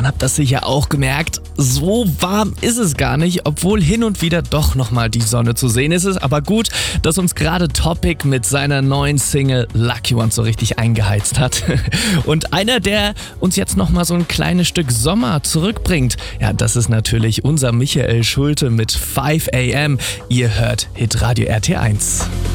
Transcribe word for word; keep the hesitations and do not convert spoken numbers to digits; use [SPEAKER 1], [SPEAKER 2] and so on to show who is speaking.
[SPEAKER 1] dann habt ihr das sicher auch gemerkt. So warm ist es gar nicht, obwohl hin und wieder doch nochmal die Sonne zu sehen ist. Es aber gut, dass uns gerade Topic mit seiner neuen Single Lucky One so richtig eingeheizt hat. Und einer, der uns jetzt nochmal so ein kleines Stück Sommer zurückbringt, ja, das ist natürlich unser Michael Schulte mit five a m. Ihr hört Hitradio R T eins.